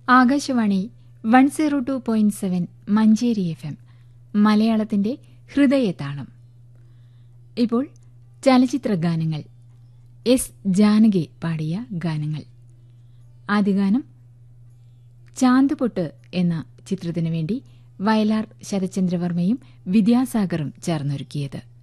Akashvani 102.7 Manjeri FM മലയാളത്തിന്റെ ഹൃദയതാളം. ഇപ്പോൾ ചലച്ചിത്ര ഗാനങ്ങൾ. എസ് ജാനകി പാടിയ ഗാനങ്ങൾ. ആദ്യ ഗാനം ചാന്തുപൊട്ട് എന്ന ചിത്രത്തിനു വേണ്ടി വയലാർ ശരത്ചന്ദ്രവർമ്മയും വിദ്യാസാഗറും ചേർന്നൊരുക്കിയത്.